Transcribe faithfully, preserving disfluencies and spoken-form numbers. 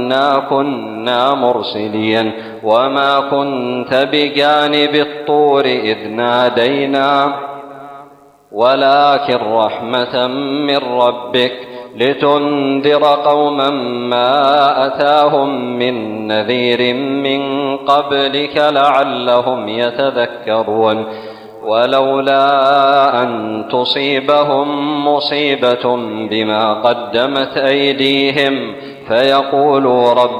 إنا كنا مرسلين وما كنت بجانب الطور إذ نادينا ولكن رحمة من ربك لتنذر قوما ما أتاهم من نذير من قبلك لعلهم يتذكرون ولولا أن تصيبهم مصيبة بما قدمت أيديهم فيقولوا رب